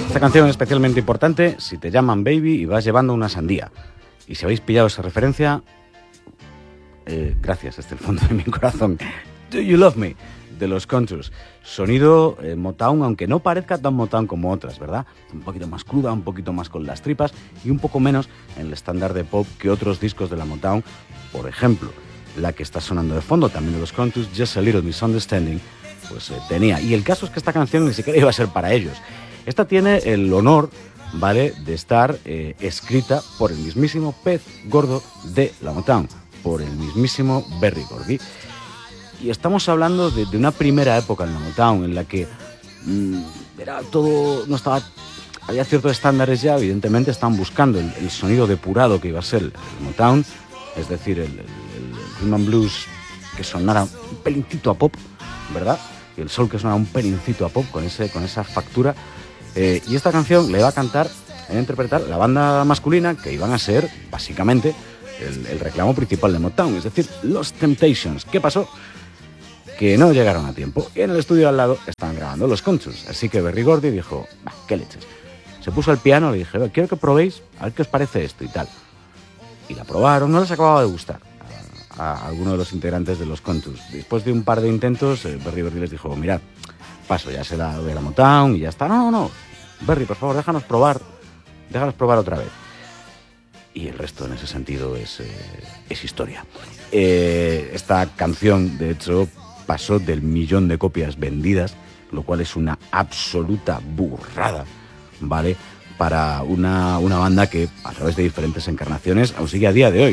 Esta canción es especialmente importante si te llaman baby y vas llevando una sandía. Y si habéis pillado esa referencia, gracias desde el fondo de mi corazón. Do You Love Me, de los Contours. Sonido Motown, aunque no parezca tan Motown como otras, ¿verdad? Un poquito más cruda, un poquito más con las tripas y un poco menos en el estándar de pop que otros discos de la Motown. Por ejemplo, la que está sonando de fondo, también de los Contours, Just a Little Misunderstanding, pues tenía. Y el caso es que esta canción ni siquiera iba a ser para ellos. Esta tiene el honor, ¿vale?, de estar escrita por el mismísimo pez gordo de la Motown, por el mismísimo Berry Gordy. Y estamos hablando de una primera época en la Motown en la que era todo, no estaba, había ciertos estándares ya, evidentemente estaban buscando el sonido depurado que iba a ser el Motown, es decir, el rhythm and blues que sonara un pelincito a pop, ¿verdad? Y el soul que sonara un pelincito a pop con esa factura. Y esta canción le iba a cantar, a interpretar la banda masculina que iban a ser, básicamente, el reclamo principal de Motown, es decir, los Temptations. ¿Qué pasó? Que no llegaron a tiempo. Y en el estudio al lado estaban grabando los Contours. Así que Berry Gordy dijo, ¿qué leches? Se puso al piano, le dije, quiero que probéis, a ver qué os parece esto y tal. Y la probaron, no les acababa de gustar a alguno de los integrantes de los Contours. Después de un par de intentos, Berry Gordy les dijo, mirad, paso, ya será de la Motown y ya está. No, Berry, por favor, déjanos probar otra vez. Y el resto en ese sentido es historia. Esta canción, de hecho, pasó del 1.000.000 de copias vendidas, lo cual es una absoluta burrada, ¿vale?, para una banda que a través de diferentes encarnaciones aún sigue a día de hoy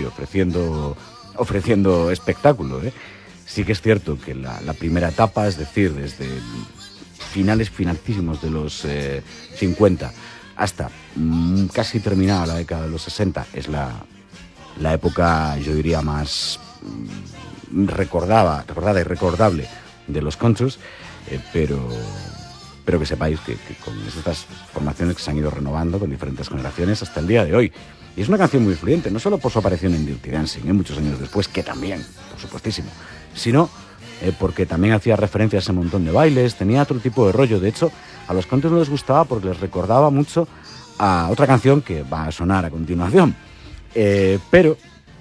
ofreciendo espectáculo, ¿eh? Sí que es cierto que la primera etapa, es decir, desde finalísimos de los 50 hasta casi terminada la década de los 60, es la época, yo diría, más recordada y recordable de los Contours, pero que sepáis que con estas formaciones que se han ido renovando con diferentes generaciones hasta el día de hoy. Y es una canción muy influyente, no solo por su aparición en Dirty Dancing, muchos años después, que también, por supuestísimo, sino porque también hacía referencia a ese montón de bailes, tenía otro tipo de rollo. De hecho, a los Contours no les gustaba porque les recordaba mucho a otra canción que va a sonar a continuación. Pero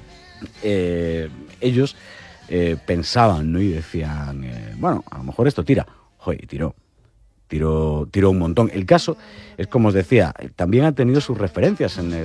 ellos pensaban, ¿no?, y decían, bueno, a lo mejor esto tira. Joder, tiró un montón. El caso es, como os decía, también ha tenido sus referencias en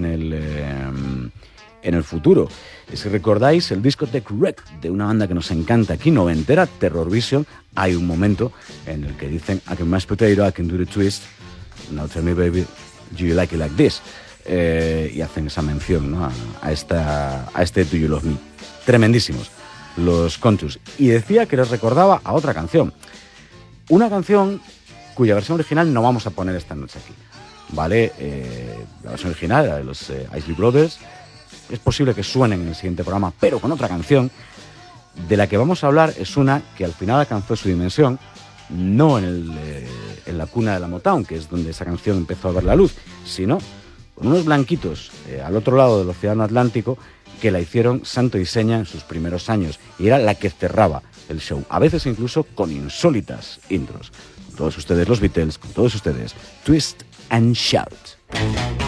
el futuro. Si recordáis el Discotheque Wreck de una banda que nos encanta aquí, noventera, Terror Vision, hay un momento en el que dicen I can mash potato, I can do the twist, now tell me baby, do you like it like this? Y hacen esa mención, ¿no?, a este Do You Love Me. Tremendísimos los Contours. Y decía que les recordaba a otra canción. Una canción cuya versión original no vamos a poner esta noche aquí, ¿vale? La versión original era de los Isley Brothers. Es posible que suenen en el siguiente programa, pero con otra canción. De la que vamos a hablar es una que al final alcanzó su dimensión, no en la cuna de la Motown, que es donde esa canción empezó a ver la luz, sino con unos blanquitos al otro lado del Océano Atlántico que la hicieron santo y seña en sus primeros años, y era la que cerraba el show, a veces incluso con insólitas intros. Con todos ustedes los Beatles, con todos ustedes Twist and Shout.